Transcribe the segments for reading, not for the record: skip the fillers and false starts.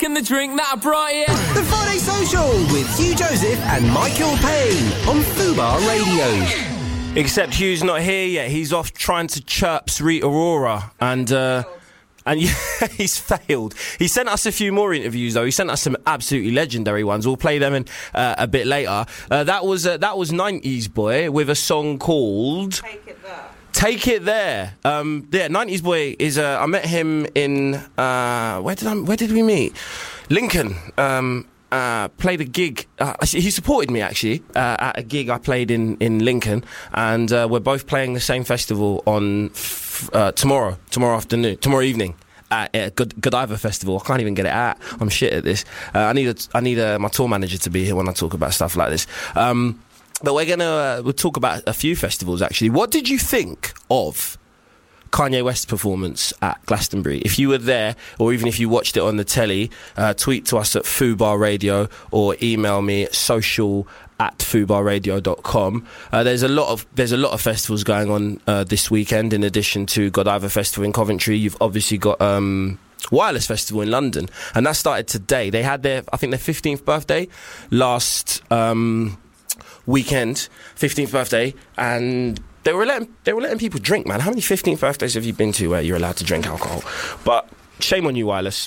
and the drink that I brought here. The Friday Social with Hugh Joseph and Michael Payne on Fubar Radio. Except Hugh's not here yet. He's off trying to chirp Sweet Aurora. And yeah, he's failed. He sent us a few more interviews, though. He sent us some absolutely legendary ones. We'll play them in a bit later. That was 90s Boy with a song called Take It There. Yeah, 90s Boy is. I met him in. Where did we meet? Lincoln. Played a gig. He supported me actually at a gig I played in Lincoln, and we're both playing the same festival on tomorrow evening. At Godiva Festival. I can't even get it out. I'm shit at this. I need my tour manager to be here when I talk about stuff like this. But we'll talk about a few festivals actually. What did you think of Kanye West's performance at Glastonbury? If you were there, or even if you watched it on the telly, tweet to us at Fubar Radio or email me at social@fubarradio.com. There's a lot of festivals going on this weekend. In addition to Godiva Festival in Coventry, you've obviously got Wireless Festival in London, and that started today. They had their 15th birthday last weekend, 15th birthday, and they were letting people drink, man. How many 15th birthdays have you been to where you're allowed to drink alcohol? But shame on you, Wireless.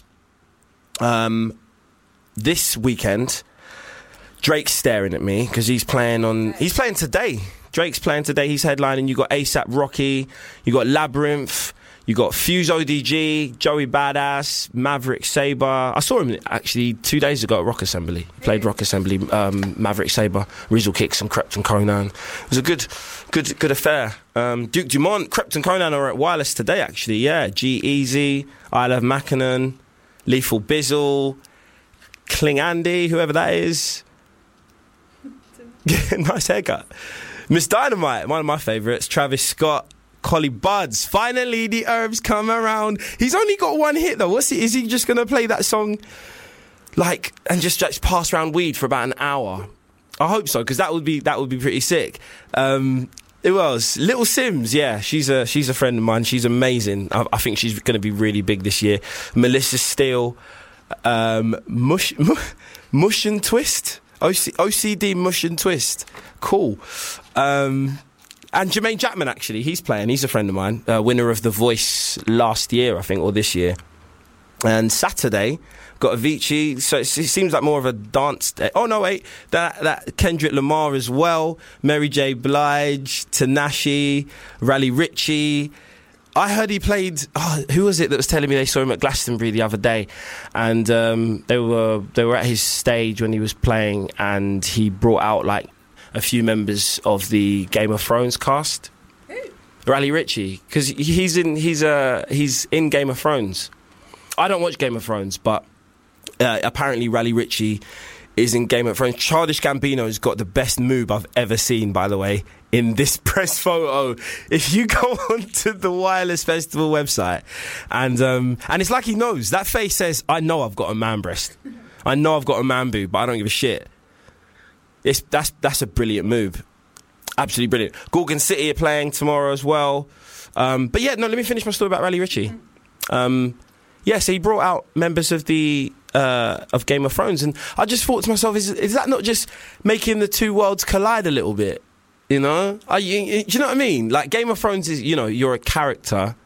This weekend, Drake's staring at me because he's playing today. Drake's playing today. He's headlining. You got A$AP Rocky. You got Labyrinth. You got Fuse ODG, Joey Badass, Maverick Sabre. I saw him actually 2 days ago at Rock Assembly. He played Rock Assembly, Maverick Sabre, Rizzle Kicks and Krypton Conan. It was a good affair. Duke Dumont, Krypton Conan are at Wireless today actually, yeah. G-Eazy, I Love Mackinnon, Lethal Bizzle, Kling Andy, whoever that is. Nice haircut. Miss Dynamite, one of my favourites, Travis Scott, Collie Buddz. Finally, the herbs come around. He's only got one hit though. Is he just going to play that song and just pass around weed for about an hour? I hope so, because that would be pretty sick. It was Little Sims. Yeah, she's a friend of mine. She's amazing. I think she's going to be really big this year. Melissa Steele, Mush and Twist. OCD Mush and Twist. Cool. And Jermaine Jackman, actually, he's playing. He's a friend of mine. Winner of The Voice last year, I think, or this year. And Saturday, got Avicii. So it seems like more of a dance day. Oh, no, wait. That Kendrick Lamar as well. Mary J. Blige, Tinashe, Rally Ritchie. I heard he played... who was it that was telling me they saw him at Glastonbury the other day? And they were at his stage when he was playing, and he brought out, a few members of the Game of Thrones cast. Who? Rally Ritchie, because he's in Game of Thrones. I don't watch Game of Thrones, but apparently Rally Ritchie is in Game of Thrones. Childish Gambino's got the best moob I've ever seen, by the way, in this press photo. If you go onto the Wireless Festival website, and it's like he knows. That face says, I know I've got a man breast. I know I've got a man boob, but I don't give a shit. That's a brilliant move. Absolutely brilliant. Gorgon City are playing tomorrow as well. But yeah, no, let me finish my story about Rally Ritchie. So he brought out members of the of Game of Thrones, and I just thought to myself, is that not just making the two worlds collide a little bit? You know? Do you know what I mean? Like, Game of Thrones is, you're a character,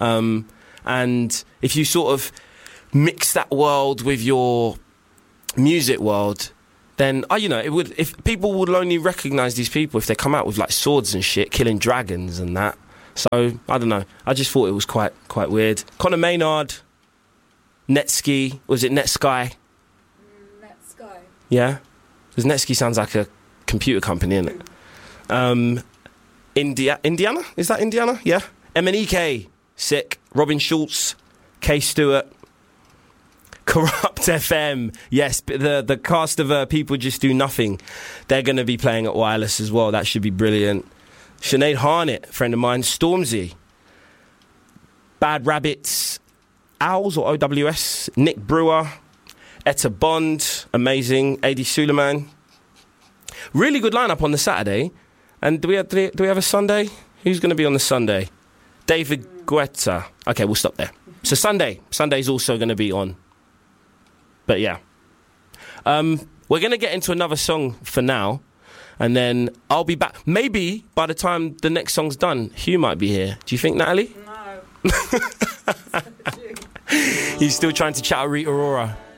and if you sort of mix that world with your music world, then it would. If people would only recognise these people if they come out with swords and shit, killing dragons and that. So I don't know. I just thought it was quite weird. Conor Maynard, Netsky, was it Netsky? Netsky. Yeah, because Netsky sounds like a computer company, isn't it? Indiana, is that Indiana? Yeah. MNEK, sick. Robin Schulz, K Stewart. Corrupt FM, yes, the cast of People Just Do Nothing, they're going to be playing at Wireless as well. That should be brilliant. Sinead Harnett, friend of mine. Stormzy, Bad Rabbits, Owls or OWS, Nick Brewer, Etta Bond, amazing. AD Suleiman. Really good lineup on the Saturday. And do we have a Sunday? Who's going to be on the Sunday? David Guetta. Okay, we'll stop there. So Sunday's also going to be on. But yeah. We're going to get into another song for now. And then I'll be back. Maybe by the time the next song's done, Hugh might be here. Do you think, Natalie? No. He's still trying to chat out Rita Ora.